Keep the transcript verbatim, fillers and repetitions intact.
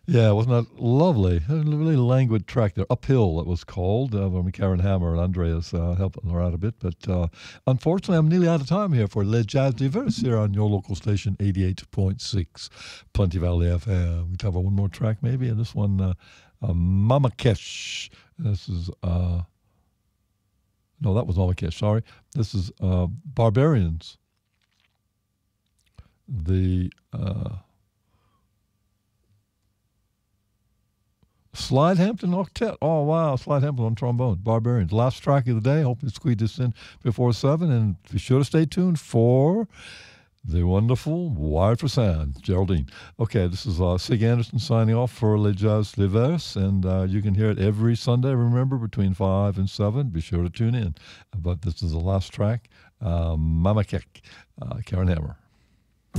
Yeah, wasn't that lovely? A really languid track there. Uphill, it was called. Uh, when Karen Hammer and Andreas uh, helping her out a bit. But uh, unfortunately, I'm nearly out of time here for Le Jazz Diverse here on your local station, eighty-eight point six, Plenty Valley F M. We cover one more track maybe, and this one, uh, uh, Mamakesh. This is, uh, no, that was Mamakesh, sorry. This is uh, Barbarians. The. Uh, Slide Hampton Octet. Oh, wow. Slide Hampton on trombone. Barbarians. Last track of the day. Hope you squeeze this in before seven. And be sure to stay tuned for the wonderful Wired for Sound, Geraldine. Okay, this is uh, Sig Anderson signing off for Le Jazz Diverse. And uh, you can hear it every Sunday, remember, between five and seven. Be sure to tune in. But this is the last track. Uh, Mama Kek, uh, Karen Hammer.